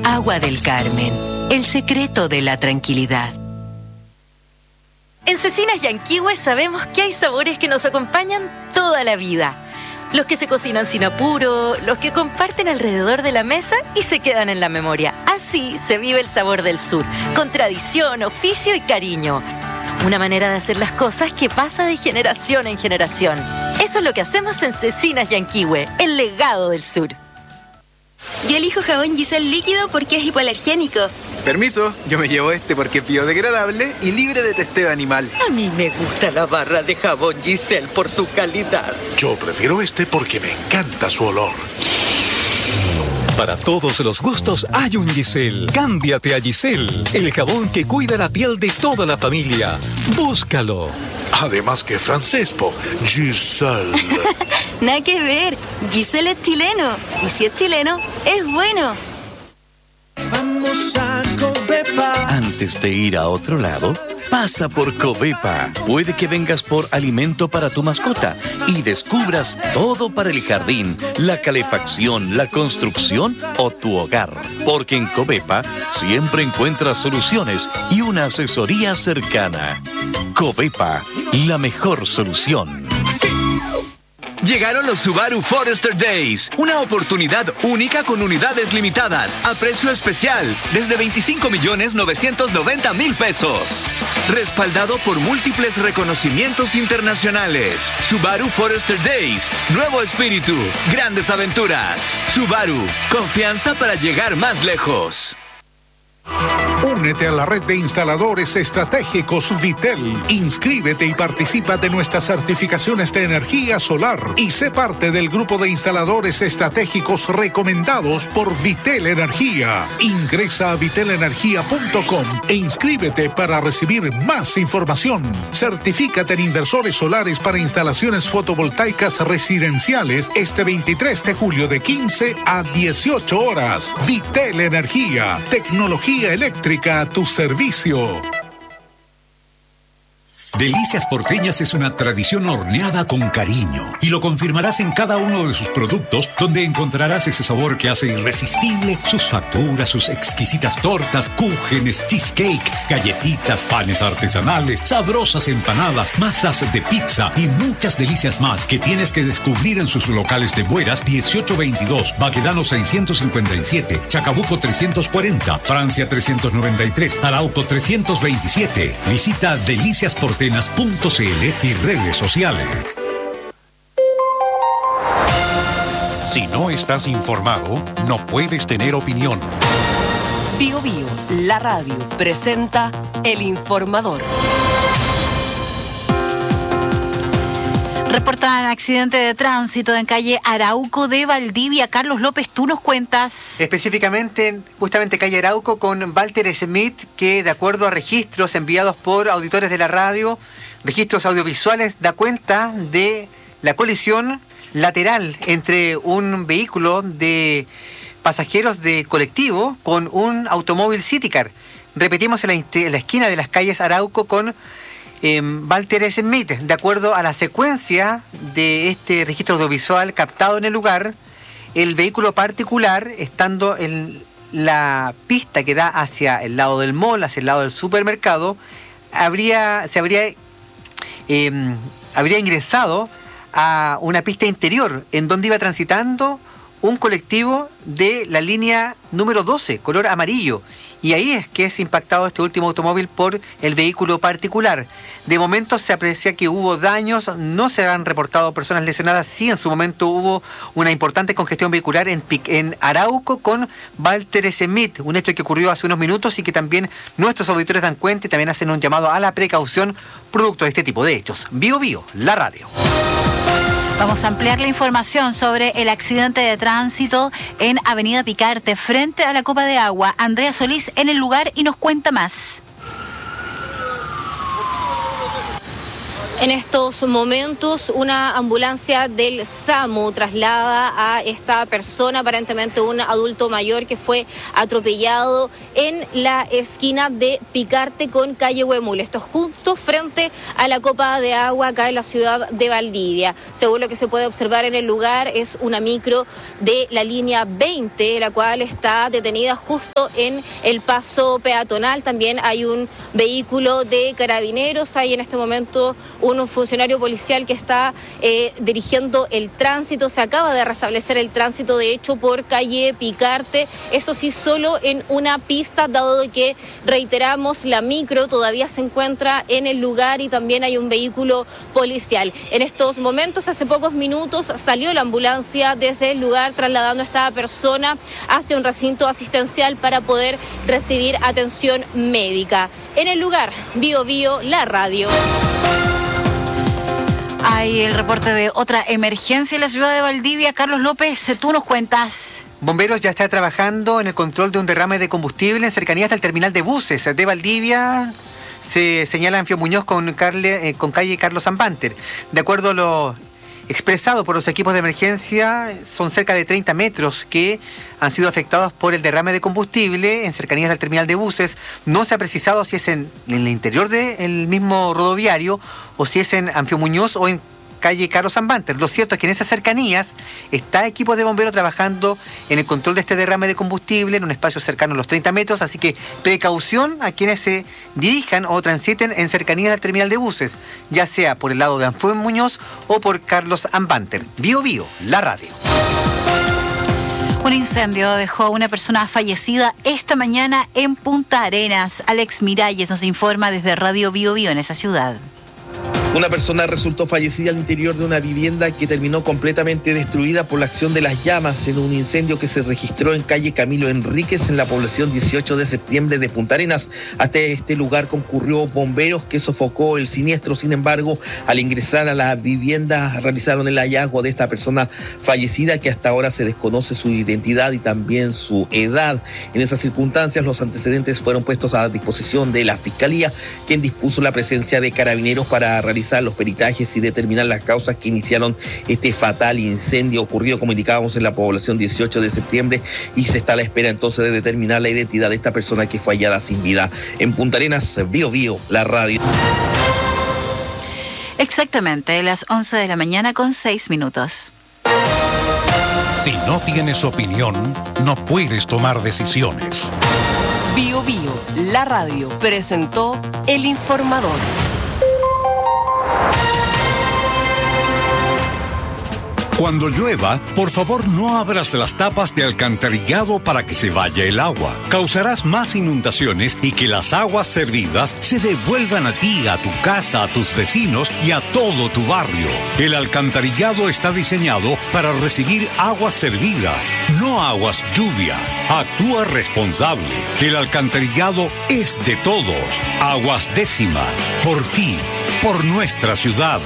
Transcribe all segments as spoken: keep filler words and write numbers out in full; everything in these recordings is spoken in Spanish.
Agua del Carmen, el secreto de la tranquilidad. En Cecinas Yanquihue sabemos que hay sabores que nos acompañan toda la vida. Los que se cocinan sin apuro, los que comparten alrededor de la mesa y se quedan en la memoria. Así se vive el sabor del sur, con tradición, oficio y cariño. Una manera de hacer las cosas que pasa de generación en generación. Eso es lo que hacemos en Cecinas Yanquihue, el legado del sur. Yo elijo jabón Giselle líquido porque es hipoalergénico. Permiso, yo me llevo este porque es biodegradable y libre de testeo animal. A mí me gusta la barra de jabón Giselle por su calidad. Yo prefiero este porque me encanta su olor. Para todos los gustos hay un Giselle. Cámbiate a Giselle, el jabón que cuida la piel de toda la familia. Búscalo. Además que francés, po. Giselle. Nada que ver. Giselle es chileno. Y si es chileno, es bueno. Vamos a Covepa. Antes de ir a otro lado, pasa por Covepa. Puede que vengas por alimento para tu mascota y descubras todo para el jardín, la calefacción, la construcción o tu hogar. Porque en Covepa siempre encuentras soluciones y una asesoría cercana. Covepa, la mejor solución. Sí. Llegaron los Subaru Forester Days, una oportunidad única con unidades limitadas, a precio especial, desde veinticinco millones novecientos noventa mil pesos. Respaldado por múltiples reconocimientos internacionales. Subaru Forester Days, nuevo espíritu, grandes aventuras. Subaru, confianza para llegar más lejos. Únete a la red de instaladores estratégicos Vitel. Inscríbete y participa de nuestras certificaciones de energía solar y sé parte del grupo de instaladores estratégicos recomendados por Vitel Energía. Ingresa a vitel energía punto com e inscríbete para recibir más información. Certifícate en inversores solares para instalaciones fotovoltaicas residenciales este veintitrés de julio de quince a dieciocho horas. Vitel Energía, tecnología eléctrica a tu servicio. Delicias Porteñas es una tradición horneada con cariño y lo confirmarás en cada uno de sus productos, donde encontrarás ese sabor que hace irresistible sus facturas, sus exquisitas tortas, cúgenes, cheesecake, galletitas, panes artesanales, sabrosas empanadas, masas de pizza y muchas delicias más que tienes que descubrir en sus locales de Bueras dieciocho veintidós, Baquedano seiscientos cincuenta y siete, Chacabuco trescientos cuarenta, Francia trescientos noventa y tres, Arauco trescientos veintisiete. Visita Delicias Porteñas punto c l y redes sociales. Si no estás informado, no puedes tener opinión. Bio Bio, la radio, presenta El Informador. Reportan accidente de tránsito en calle Arauco de Valdivia. Carlos López, tú nos cuentas. Específicamente, justamente calle Arauco con Walter Smith, que de acuerdo a registros enviados por auditores de la radio, registros audiovisuales, da cuenta de la colisión lateral entre un vehículo de pasajeros de colectivo con un automóvil Citycar. Repetimos en la, en la esquina de las calles Arauco con Eh, Walter Smith. De acuerdo a la secuencia de este registro audiovisual captado en el lugar, el vehículo particular, estando en la pista que da hacia el lado del mall, hacia el lado del supermercado, habría, se habría, eh, habría ingresado a una pista interior en donde iba transitando un colectivo de la línea número doce, color amarillo. Y ahí es que es impactado este último automóvil por el vehículo particular. De momento se aprecia que hubo daños, no se han reportado personas lesionadas. Sí, en su momento hubo una importante congestión vehicular en, en Arauco con Walter Smith, un hecho que ocurrió hace unos minutos y que también nuestros auditores dan cuenta y también hacen un llamado a la precaución producto de este tipo de hechos. Bio Bio, la radio. Vamos a ampliar la información sobre el accidente de tránsito en Avenida Picarte, frente a la Copa de Agua. Andrea Solís en el lugar y nos cuenta más. En estos momentos, una ambulancia del SAMU traslada a esta persona, aparentemente un adulto mayor que fue atropellado en la esquina de Picarte con calle Huemul. Esto es justo frente a la copa de agua acá en la ciudad de Valdivia. Según lo que se puede observar en el lugar, es una micro de la línea veinte, la cual está detenida justo en el paso peatonal. También hay un vehículo de carabineros. Hay en este momento un funcionario policial que está eh, dirigiendo el tránsito. Se acaba de restablecer el tránsito, de hecho, por calle Picarte. Eso sí, solo en una pista, dado que, reiteramos, la micro todavía se encuentra en el lugar y también hay un vehículo policial. En estos momentos, hace pocos minutos, salió la ambulancia desde el lugar trasladando a esta persona hacia un recinto asistencial para poder recibir atención médica. En el lugar, Bio Bio, la radio. Hay el reporte de otra emergencia en la ciudad de Valdivia. Carlos López, tú nos cuentas. Bomberos ya está trabajando en el control de un derrame de combustible en cercanías del terminal de buses de Valdivia. Se señala Anfio Muñoz con, Carle, eh, con calle Carlos Zampanter. De acuerdo a lo expresado por los equipos de emergencia, son cerca de treinta metros que han sido afectados por el derrame de combustible en cercanías del terminal de buses. No se ha precisado si es en, en el interior del mismo rodoviario o si es en Anfio Muñoz o en calle Carlos Zampanter. Lo cierto es que en esas cercanías está equipo de bomberos trabajando en el control de este derrame de combustible en un espacio cercano a los treinta metros, así que precaución a quienes se dirijan o transiten en cercanías del terminal de buses, ya sea por el lado de Anfio Muñoz o por Carlos Zampanter. Bio Bio, la radio. Un incendio dejó a una persona fallecida esta mañana en Punta Arenas. Alex Miralles nos informa desde Radio Bio Bio en esa ciudad. Una persona resultó fallecida al interior de una vivienda que terminó completamente destruida por la acción de las llamas en un incendio que se registró en calle Camilo Enríquez en la población dieciocho de septiembre de Punta Arenas. Hasta este lugar concurrió bomberos que sofocó el siniestro. Sin embargo, al ingresar a la vivienda realizaron el hallazgo de esta persona fallecida, que hasta ahora se desconoce su identidad y también su edad. En esas circunstancias, los antecedentes fueron puestos a disposición de la Fiscalía, quien dispuso la presencia de carabineros para realizar los peritajes y determinar las causas que iniciaron este fatal incendio ocurrido, como indicábamos, en la población dieciocho de septiembre, y se está a la espera entonces de determinar la identidad de esta persona que fue hallada sin vida. En Punta Arenas, Bio Bio, la radio. Exactamente, las once de la mañana con seis minutos. Si no tienes opinión, no puedes tomar decisiones. Bio Bio, la radio, presentó El Informador. Cuando llueva, por favor no abras las tapas de alcantarillado para que se vaya el agua. Causarás más inundaciones y que las aguas servidas se devuelvan a ti, a tu casa, a tus vecinos y a todo tu barrio. El alcantarillado está diseñado para recibir aguas servidas, no aguas lluvia. Actúa responsable. El alcantarillado es de todos. Aguas Décima. Por ti, por nuestra ciudad.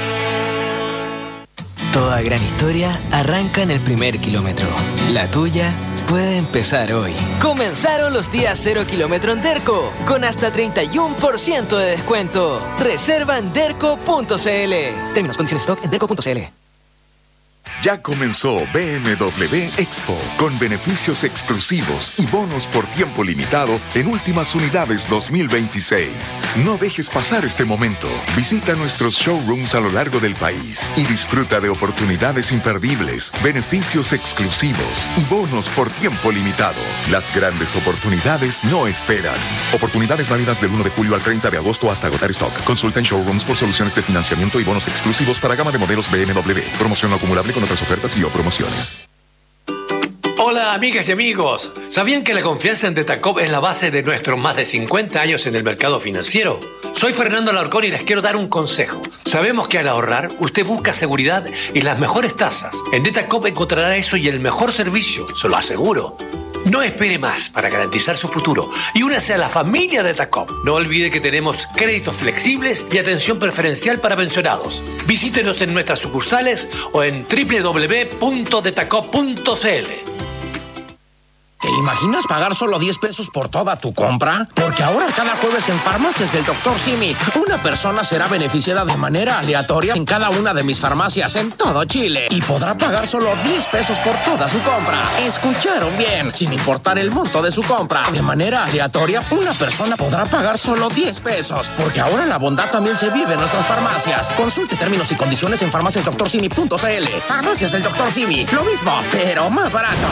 Toda gran historia arranca en el primer kilómetro. La tuya puede empezar hoy. Comenzaron los días cero kilómetro en Derco, con hasta treinta y uno por ciento de descuento. Reserva en derco punto c l. Términos, condiciones, stock en derco punto c l. Ya comenzó B M W Expo, con beneficios exclusivos y bonos por tiempo limitado en últimas unidades dos mil veintiséis. No dejes pasar este momento. Visita nuestros showrooms a lo largo del país y disfruta de oportunidades imperdibles, beneficios exclusivos y bonos por tiempo limitado. Las grandes oportunidades no esperan. Oportunidades válidas del uno de julio al treinta de agosto hasta agotar stock. Consulta en showrooms por soluciones de financiamiento y bonos exclusivos para gama de modelos B M W. Promoción no acumulable con otras ofertas y o promociones. Hola amigas y amigos, ¿sabían que la confianza en Detacop es la base de nuestros más de cincuenta años en el mercado financiero? Soy Fernando Alarcón y les quiero dar un consejo. Sabemos que al ahorrar usted busca seguridad y las mejores tasas. En Detacop encontrará eso y el mejor servicio, se lo aseguro. No espere más para garantizar su futuro y únase a la familia de Detacop. No olvide que tenemos créditos flexibles y atención preferencial para pensionados. Visítenos en nuestras sucursales o en doble u doble u doble u punto detacop punto c l. ¿Te imaginas pagar solo diez pesos por toda tu compra? Porque ahora cada jueves en Farmacias del doctor Simi, una persona será beneficiada de manera aleatoria en cada una de mis farmacias en todo Chile y podrá pagar solo diez pesos por toda su compra. ¿Escucharon bien? Sin importar el monto de su compra. De manera aleatoria, una persona podrá pagar solo diez pesos. Porque ahora la bondad también se vive en nuestras farmacias. Consulte términos y condiciones en farmacias doctor simi punto c l. Farmacias del doctor Simi. Lo mismo, pero más barato.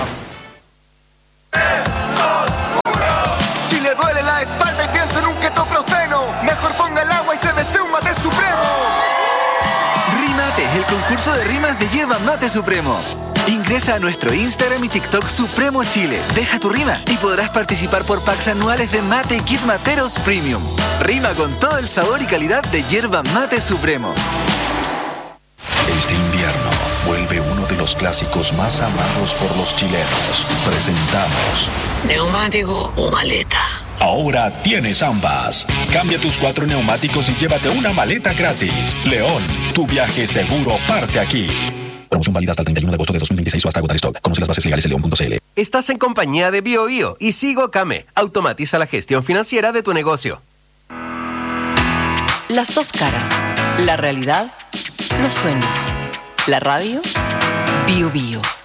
Si le duele la espalda y piensa en un ketoprofeno, mejor ponga el agua y se desea un mate supremo. Rimate, el concurso de rimas de Yerba Mate Supremo. Ingresa a nuestro Instagram y TikTok Supremo Chile. Deja tu rima y podrás participar por packs anuales de mate y kit materos premium. Rima con todo el sabor y calidad de Yerba Mate Supremo. Este invierno vuelve uno de los clásicos más amados por los chilenos. Presentamos ¿neumático o maleta? Ahora tienes ambas. Cambia tus cuatro neumáticos y llévate una maleta gratis. León, tu viaje seguro parte aquí. Promoción válida hasta el treinta y uno de agosto de dos mil veintiséis o hasta agotar stock. Conoce las bases legales en león punto c l. Estás en compañía de Bio Bio y Sigo Came. Automatiza la gestión financiera de tu negocio. Las dos caras. La realidad, los sueños. La radio, Bio Bio.